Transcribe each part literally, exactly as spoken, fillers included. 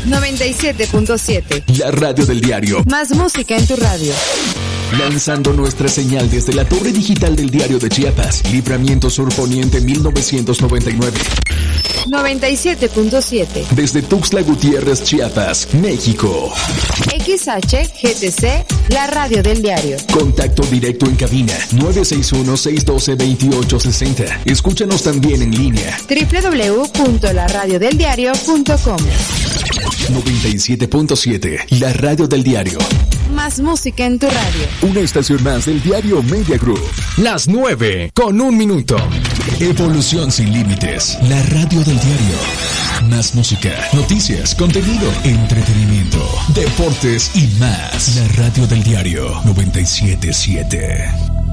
noventa y siete punto siete. La radio del diario. Más música en tu radio. Lanzando nuestra señal desde la torre digital del Diario de Chiapas, Libramiento Sur Poniente mil novecientos noventa y nueve. noventa y siete punto siete. Desde Tuxtla Gutiérrez, Chiapas, México. X H G T C, la radio del diario. Contacto directo en cabina nueve seis uno, seis uno dos, dos ocho seis cero. Escúchanos también en línea. doble u doble u doble u punto la radio del diario punto com. noventa y siete punto siete, la radio del diario. Más música en tu radio. Una estación más del diario Media Group. Las nueve con un minuto. Evolución sin límites. La radio del diario. Más música, noticias, contenido, entretenimiento, deportes y más. La radio del diario noventa y siete punto siete.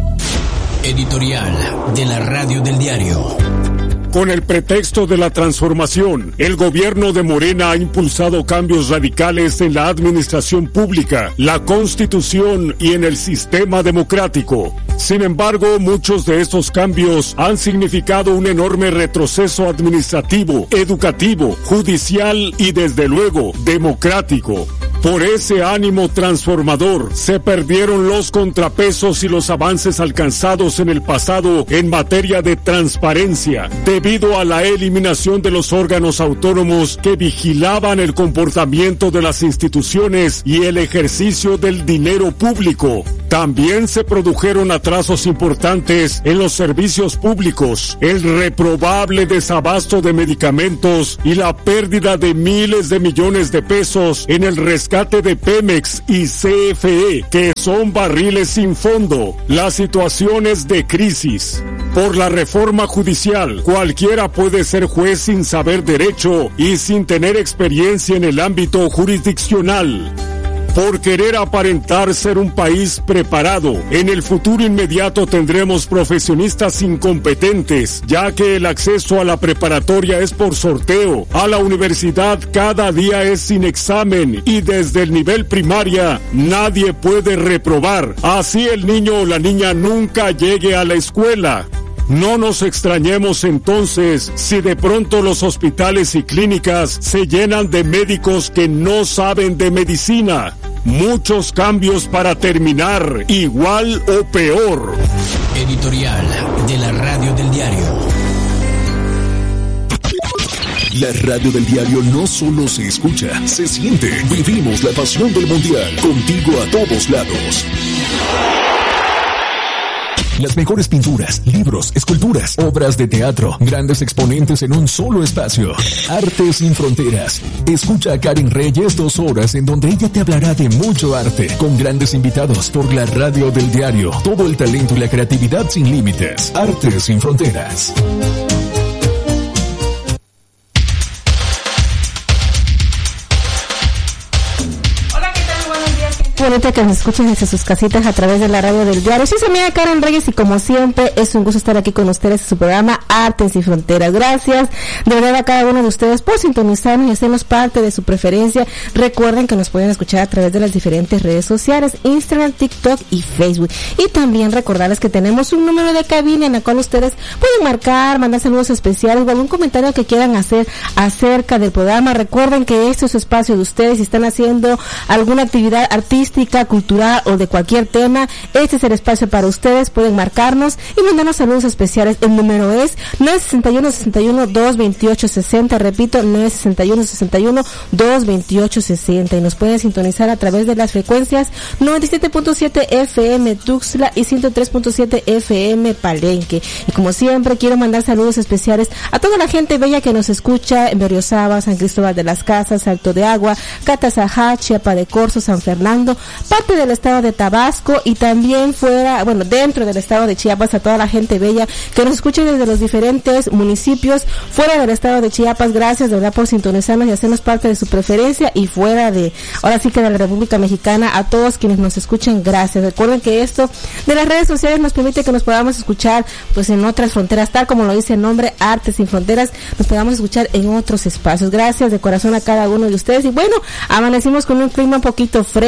Editorial de la radio del diario. Con el pretexto de la transformación, el gobierno de Morena ha impulsado cambios radicales en la administración pública, la Constitución y en el sistema democrático. Sin embargo, muchos de estos cambios han significado un enorme retroceso administrativo, educativo, judicial y, desde luego, democrático. Por ese ánimo transformador, se perdieron los contrapesos y los avances alcanzados en el pasado en materia de transparencia, debido a la eliminación de los órganos autónomos que vigilaban el comportamiento de las instituciones y el ejercicio del dinero público. También se produjeron atrasos importantes en los servicios públicos, el reprobable desabasto de medicamentos y la pérdida de miles de millones de pesos en el rescate de Pemex y C F E, que son barriles sin fondo. La situación es de crisis. Por la reforma judicial, cualquiera puede ser juez sin saber derecho y sin tener experiencia en el ámbito jurisdiccional. Por querer aparentar ser un país preparado, en el futuro inmediato tendremos profesionistas incompetentes, ya que el acceso a la preparatoria es por sorteo, a la universidad cada día es sin examen y desde el nivel primaria nadie puede reprobar. Así el niño o la niña nunca llegue a la escuela. No nos extrañemos entonces si de pronto los hospitales y clínicas se llenan de médicos que no saben de medicina. Muchos cambios para terminar igual o peor. Editorial de la radio del diario. La radio del diario no solo se escucha, se siente. Vivimos la pasión del mundial contigo a todos lados. Las mejores pinturas, libros, esculturas, obras de teatro, grandes exponentes en un solo espacio. Arte sin fronteras. Escucha a Karen Reyes dos horas en donde ella te hablará de mucho arte, con grandes invitados por la radio del diario. Todo el talento y la creatividad sin límites. Arte sin fronteras. Bonita que nos escuchen desde sus casitas a través de la radio del diario. Soy su amiga Karen Reyes y como siempre es un gusto estar aquí con ustedes en su programa Arte sin Fronteras. Gracias de verdad a cada uno de ustedes por sintonizarnos y hacernos parte de su preferencia. Recuerden que nos pueden escuchar a través de las diferentes redes sociales, Instagram, TikTok y Facebook. Y también recordarles que tenemos un número de cabina en la cual ustedes pueden marcar, mandar saludos especiales o algún comentario que quieran hacer acerca del programa. Recuerden que este es su espacio de ustedes. Si están haciendo alguna actividad artística, cultural o de cualquier tema, este es el espacio para ustedes. Pueden marcarnos y mandarnos saludos especiales. El número es nueve seis uno, seis uno, dos veintiocho sesenta, repito, nueve seis uno, seis uno, dos veintiocho sesenta, y nos pueden sintonizar a través de las frecuencias noventa y siete punto siete F M Tuxtla y ciento tres punto siete F M Palenque. Y como siempre quiero mandar saludos especiales a toda la gente bella que nos escucha en Berriozábal, San Cristóbal de las Casas, Salto de Agua, Catazajá, Chiapa de Corzo, San Fernando, parte del estado de Tabasco y también fuera, bueno, dentro del estado de Chiapas, a toda la gente bella que nos escucha desde los diferentes municipios fuera del estado de Chiapas. Gracias de verdad por sintonizarnos y hacernos parte de su preferencia, y fuera de, ahora sí que de la República Mexicana, a todos quienes nos escuchan, gracias. Recuerden que esto de las redes sociales nos permite que nos podamos escuchar pues en otras fronteras, tal como lo dice el nombre, Arte sin Fronteras, nos podamos escuchar en otros espacios. Gracias de corazón a cada uno de ustedes. Y bueno, amanecimos con un clima un poquito fresco,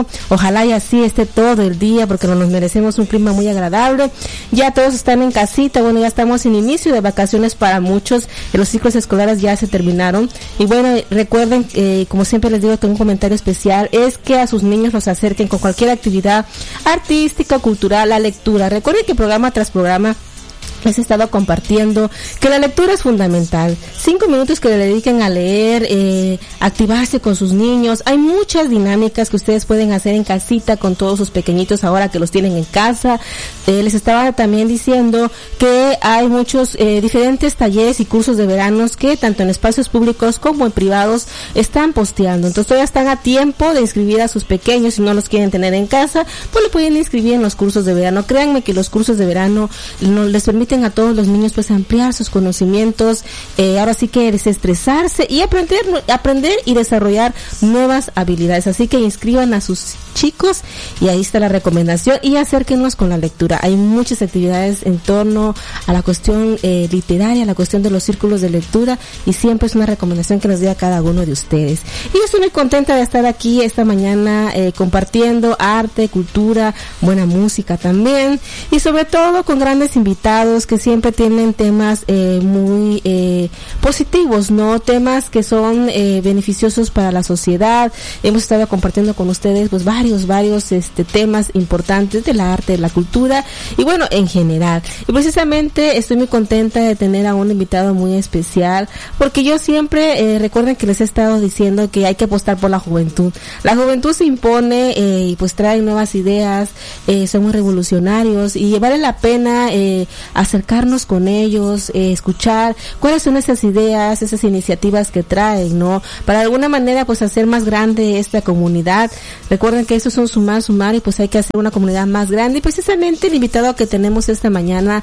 frío. Ojalá y así esté todo el día, porque nos merecemos un clima muy agradable. Ya todos están en casita, bueno, ya estamos en inicio de vacaciones para muchos, los ciclos escolares ya se terminaron. Y bueno, recuerden, eh, como siempre les digo, tengo un comentario especial, es que a sus niños los acerquen con cualquier actividad artística, cultural, la lectura. Recuerden que programa tras programa les he estado compartiendo que la lectura es fundamental. Cinco minutos que le dediquen a leer, eh, activarse con sus niños. Hay muchas dinámicas que ustedes pueden hacer en casita con todos sus pequeñitos ahora que los tienen en casa. Eh, les estaba también diciendo que hay muchos eh, diferentes talleres y cursos de veranos que tanto en espacios públicos como en privados están posteando. Entonces todavía están a tiempo de inscribir a sus pequeños. Si no los quieren tener en casa, pues lo pueden inscribir en los cursos de verano. Créanme que los cursos de verano no les permiten a todos los niños pues ampliar sus conocimientos, eh, ahora sí que desestresarse y aprender aprender y desarrollar nuevas habilidades. Así que inscriban a sus chicos y ahí está la recomendación y acérquenos con la lectura. Hay muchas actividades en torno a la cuestión eh, literaria, a la cuestión de los círculos de lectura y siempre es una recomendación que nos dé a cada uno de ustedes. Y yo estoy muy contenta de estar aquí esta mañana eh, compartiendo arte, cultura, buena música también y sobre todo con grandes invitados que siempre tienen temas eh, muy eh, positivos, ¿no? Temas que son eh, beneficiosos para la sociedad. Hemos estado compartiendo con ustedes pues varios, varios este temas importantes del arte, de la cultura y bueno, en general. Y precisamente estoy muy contenta de tener a un invitado muy especial porque yo siempre, eh, recuerden que les he estado diciendo que hay que apostar por la juventud. La juventud se impone eh, y pues trae nuevas ideas, eh, son muy revolucionarios y vale la pena eh, acercarnos con ellos, eh, escuchar cuáles son esas ideas, esas iniciativas que traen, ¿no? Para de alguna manera pues hacer más grande esta comunidad. Recuerden que eso es un sumar, sumar y pues hay que hacer una comunidad más grande y precisamente el invitado que tenemos esta mañana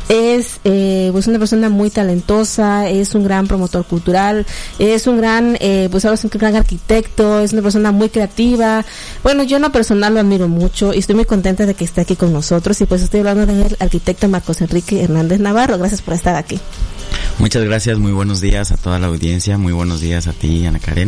es eh, pues una persona muy talentosa, es un gran promotor cultural, es un gran, eh, pues ahora es un gran arquitecto, es una persona muy creativa. Bueno, yo en lo personal lo admiro mucho y estoy muy contenta de que esté aquí con nosotros y pues estoy hablando del arquitecto Marcos Enrique Hernández Navarro. Gracias por estar aquí. Muchas gracias, muy buenos días a toda la audiencia, muy buenos días a ti, Ana Karen.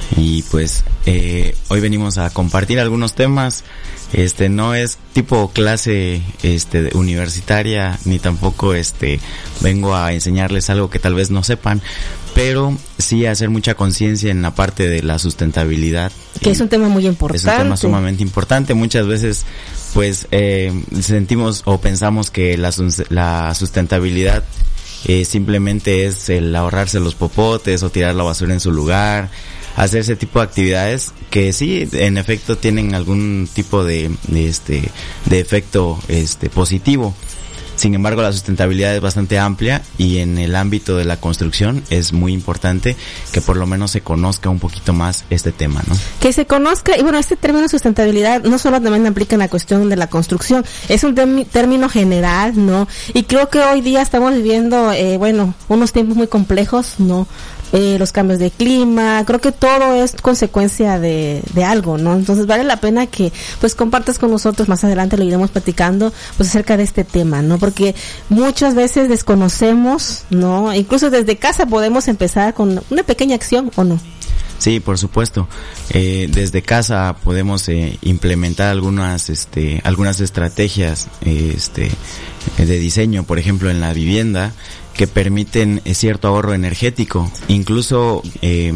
Y pues eh, hoy venimos a compartir algunos temas. Este no es tipo clase este universitaria ni tampoco este vengo a enseñarles algo que tal vez no sepan, pero sí hacer mucha conciencia en la parte de la sustentabilidad. Que es un tema muy importante. Es un tema sumamente importante. Muchas veces pues eh, sentimos o pensamos que la, la sustentabilidad eh, simplemente es el ahorrarse los popotes o tirar la basura en su lugar, hacer ese tipo de actividades que sí, en efecto tienen algún tipo de, de este de efecto este positivo. Sin embargo, la sustentabilidad es bastante amplia y en el ámbito de la construcción es muy importante que por lo menos se conozca un poquito más este tema, ¿no? Que se conozca, y bueno, este término de sustentabilidad no solo también aplica en la cuestión de la construcción, es un tem- término general, ¿no? Y creo que hoy día estamos viviendo, eh, bueno, unos tiempos muy complejos, ¿no? Eh, los cambios de clima, creo que todo es consecuencia de, de algo, ¿no? Entonces vale la pena que pues compartas con nosotros, más adelante lo iremos platicando pues acerca de este tema, ¿no? Porque muchas veces desconocemos, ¿no? Incluso desde casa podemos empezar con una pequeña acción, ¿o no? Sí, por supuesto. Eh, desde casa podemos eh, implementar algunas, este, algunas estrategias, eh, este, de diseño, por ejemplo, en la vivienda, que permiten eh, cierto ahorro energético. Incluso eh,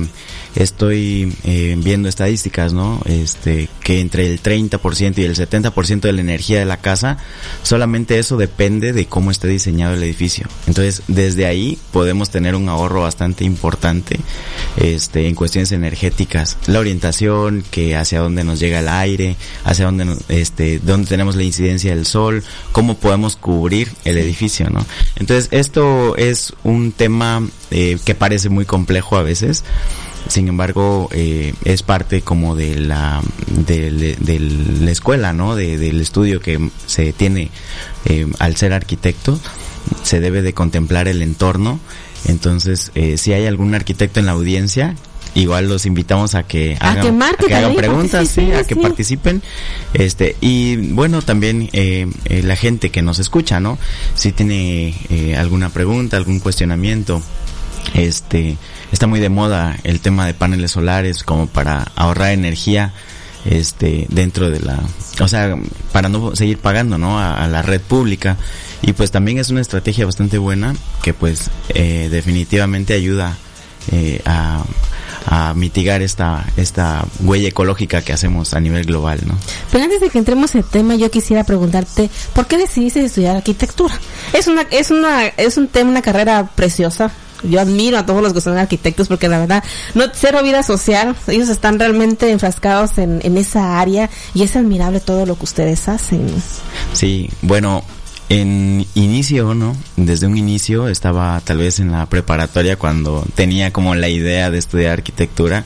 estoy eh, viendo estadísticas, ¿no? Este, que entre el treinta por ciento y el setenta por ciento de la energía de la casa, solamente eso depende de cómo esté diseñado el edificio. Entonces, desde ahí podemos tener un ahorro bastante importante, este, en cuestiones energéticas. La orientación, que hacia dónde nos llega el aire, hacia dónde, nos, este, dónde tenemos la incidencia del sol, cómo podemos cubrir el edificio, ¿no? Entonces, esto es un tema eh, que parece muy complejo a veces. Sin embargo, eh, es parte como de la de, de, de la escuela, ¿no? De, del estudio que se tiene eh, al ser arquitecto. Se debe de contemplar el entorno. Entonces, eh, si hay algún arquitecto en la audiencia, igual los invitamos a que a hagan, que, marque, a que hagan preguntas, sí, a sí. que participen. Este, y bueno, también eh, eh, la gente que nos escucha, ¿no? Si tiene eh, alguna pregunta, algún cuestionamiento. Este, está muy de moda el tema de paneles solares como para ahorrar energía. este dentro de la, o sea, para no seguir pagando, ¿no? A, a la red pública. Y pues también es una estrategia bastante buena que pues eh, definitivamente ayuda eh, a, a mitigar esta esta huella ecológica que hacemos a nivel global, ¿no? Pero antes de que entremos en el tema, yo quisiera preguntarte, ¿por qué decidiste estudiar arquitectura? Es una es una es un tema, una carrera preciosa. Yo admiro a todos los que son arquitectos porque la verdad, no cero vida social, ellos están realmente enfrascados en, en esa área y es admirable todo lo que ustedes hacen. Sí, bueno, en inicio, ¿no? Desde un inicio estaba tal vez en la preparatoria cuando tenía como la idea de estudiar arquitectura,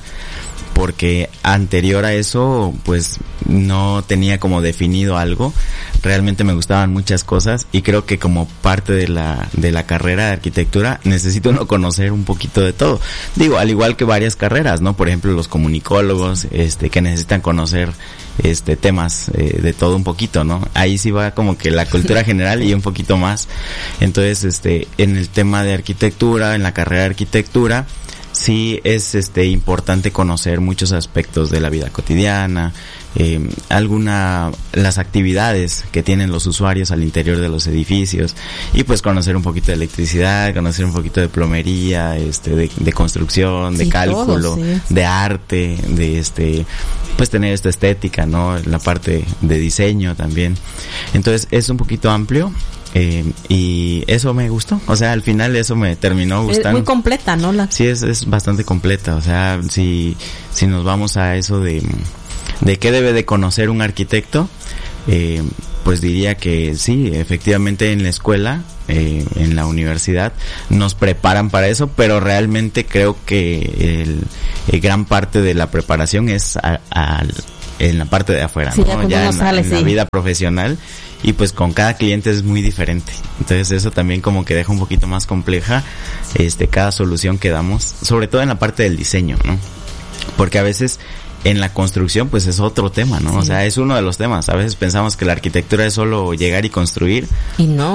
porque anterior a eso pues no tenía como definido algo. Realmente me gustaban muchas cosas y creo que como parte de la de la carrera de arquitectura necesito uno conocer un poquito de todo. Digo, al igual que varias carreras, ¿no? Por ejemplo, los comunicólogos, este, que necesitan conocer este temas eh, de todo un poquito, ¿no? Ahí sí va como que la cultura general y un poquito más. Entonces, este, en el tema de arquitectura, en la carrera de arquitectura, sí es este importante conocer muchos aspectos de la vida cotidiana, eh, alguna las actividades que tienen los usuarios al interior de los edificios y pues conocer un poquito de electricidad, conocer un poquito de plomería, este de, de construcción, de sí, cálculo, todo, sí. de arte, de este pues tener esta estética, ¿no? La parte de diseño también. Entonces es un poquito amplio. Eh, y eso me gustó, o sea, al final eso me terminó gustando. Es muy completa, ¿no? La... Sí, es, es bastante completa, o sea, si, si nos vamos a eso de, de qué debe de conocer un arquitecto, eh, pues diría que sí, efectivamente en la escuela, eh, en la universidad, nos preparan para eso, pero realmente creo que el, el gran parte de la preparación es a, a, en la parte de afuera, sí, ¿no? Ya, ya en, sale, en sí. la vida profesional. Y pues con cada cliente es muy diferente. Entonces eso también como que deja un poquito más compleja este cada solución que damos, sobre todo en la parte del diseño, ¿no? Porque a veces en la construcción pues es otro tema, ¿no? Sí. O sea, es uno de los temas. A veces pensamos que la arquitectura es solo llegar y construir. Y no.